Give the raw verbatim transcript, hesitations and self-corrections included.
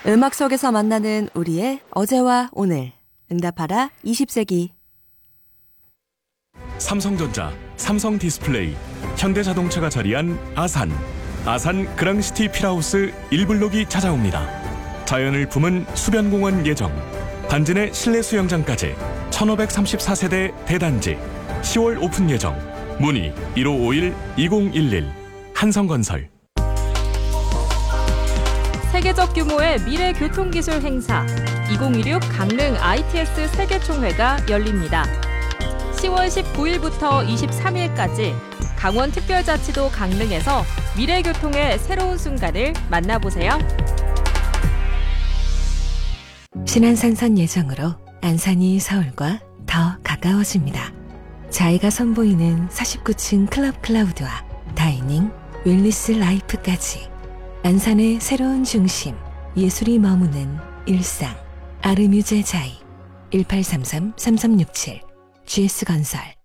음악 속에서 만나는 우리의 어제와 오늘. 응답하라 이십 세기. 삼성전자, 삼성디스플레이, 현대자동차가 자리한 아산. 아산 그랑시티 필하우스 일 블록이 찾아옵니다. 자연을 품은 수변공원 예정, 단지 내 실내 수영장까지 천오백삼십사 세대 대단지. 시월 오픈 예정. 문의 일오오일 이공일일. 한성건설. 세계적 규모의 미래 교통기술 행사 이천이십육 강릉 아이티에스 세계총회가 열립니다. 시월 십구일부터 이십삼일까지 강원특별자치도 강릉에서 미래교통의 새로운 순간을 만나보세요. 신안산선 예정으로 안산이 서울과 더 가까워집니다. 자이가 선보이는 사십구 층 클럽 클라우드와 다이닝, 웰니스 라이프까지 안산의 새로운 중심, 예술이 머무는 일상. 아르뮤제 자이 일팔삼삼 삼삼육칠 지에스건설.